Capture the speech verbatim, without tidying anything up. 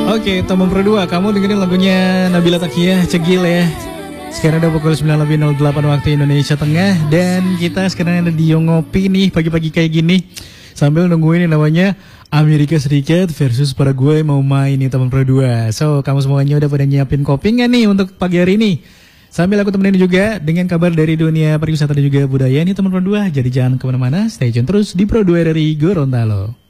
Oke, Tomong Pro dua, kamu dengerin lagunya Nabila Takiah, Cegil ya. Sekarang udah pukul sembilan lebih nol delapan waktu Indonesia Tengah. Dan kita sekarang ada di Ngopi nih, pagi-pagi kayak gini, sambil nungguin yang namanya Amerika Serikat versus Paraguay mau main nih Tomong Pro dua. So, kamu semuanya udah pada nyiapin kopi nggak nih untuk pagi hari ini? Sambil aku temenin juga dengan kabar dari dunia pariwisata dan juga budaya nih Tomong Pro dua. Jadi jangan kemana-mana, stay tune terus di Pro dua dari Gorontalo.